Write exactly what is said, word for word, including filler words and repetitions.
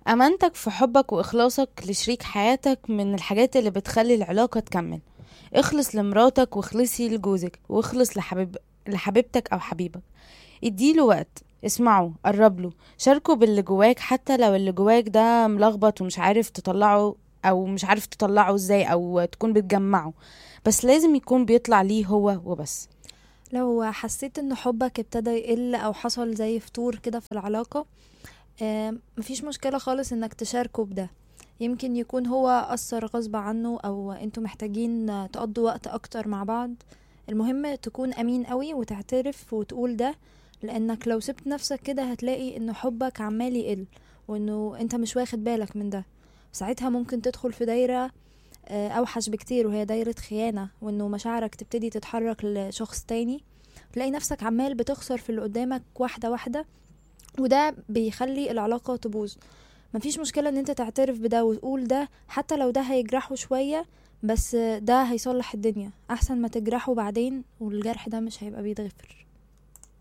أمانتك في حبك وإخلاصك لشريك حياتك من الحاجات اللي بتخلي العلاقة تكمل. اخلص لمراتك واخلصي لجوزك واخلص لحبيب لحبيبتك أو حبيبك. اديله وقت، اسمعه، قربله، شاركه باللي جواك حتى لو اللي جواك ده ملخبط ومش عارف تطلعه، أو مش عارف تطلعه ازاي أو تكون بتجمعه، بس لازم يكون بيطلع ليه هو وبس. لو حسيت ان حبك ابتدى يقل او حصل زي فتور كده في العلاقة، آم، مفيش مشكلة خالص انك تشاركه بده. يمكن يكون هو أثر غصب عنه او انتوا محتاجين تقضوا وقت اكتر مع بعض. المهم تكون امين قوي وتعترف وتقول ده، لانك لو سبت نفسك كده هتلاقي ان حبك عمال يقل، وانه انت مش واخد بالك من ده. ساعتها ممكن تدخل في دايرة آه، اوحش بكتير، وهي دايرة خيانة، وانه مشاعرك تبتدي تتحرك لشخص تاني. تلاقي نفسك عمال بتخسر في اللي قدامك واحدة واحدة، وده بيخلي العلاقة تبوظ. مفيش مشكلة ان انت تعترف بده وتقول ده، حتى لو ده هيجرحه شوية، بس ده هيصلح الدنيا احسن ما تجرحه بعدين والجرح ده مش هيبقى بيتغفر.